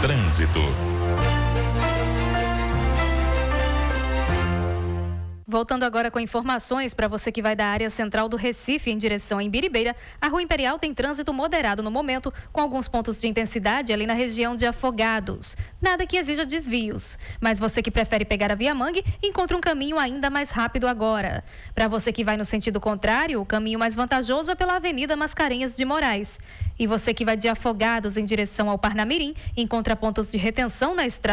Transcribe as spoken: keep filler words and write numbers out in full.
Trânsito. Voltando agora com informações para você que vai da área central do Recife em direção a Imbiribeira, a Rua Imperial tem trânsito moderado no momento, com alguns pontos de intensidade ali na região de Afogados. Nada que exija desvios, mas você que prefere pegar a Via Mangue, encontra um caminho ainda mais rápido agora. Para você que vai no sentido contrário, o caminho mais vantajoso é pela Avenida Mascarenhas de Moraes. E você que vai de Afogados em direção ao Parnamirim, encontra pontos de retenção na estrada